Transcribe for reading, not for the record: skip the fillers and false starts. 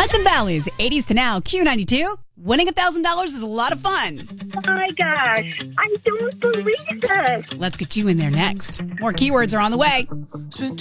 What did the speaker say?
Highs and valleys, 80s to now, Q92. Winning $1,000 is a lot of fun. Oh my gosh, I don't believe this. Let's get you in there next. More keywords are on the way.